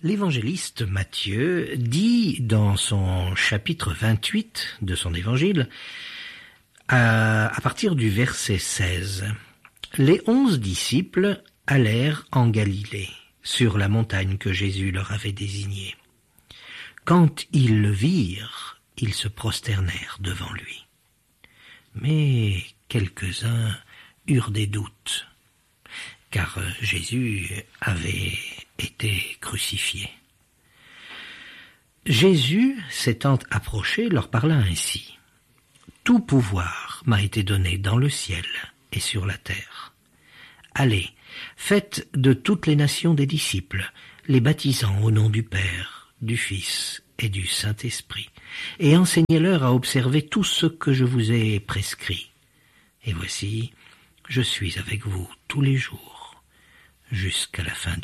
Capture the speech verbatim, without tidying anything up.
L'évangéliste Matthieu dit dans son chapitre vingt-huit de son évangile, à, à partir du verset seize, « Les onze disciples allèrent en Galilée, sur la montagne que Jésus leur avait désignée. Quand ils le virent, ils se prosternèrent devant lui. Mais quelques-uns eurent des doutes, car Jésus avait été crucifié. Jésus, s'étant approché, leur parla ainsi. « Tout pouvoir m'a été donné dans le ciel et sur la terre. Allez, faites de toutes les nations des disciples, les baptisant au nom du Père, du Fils et du Saint-Esprit, et enseignez-leur à observer tout ce que je vous ai prescrit. Et voici, je suis avec vous tous les jours, jusqu'à la fin du monde. »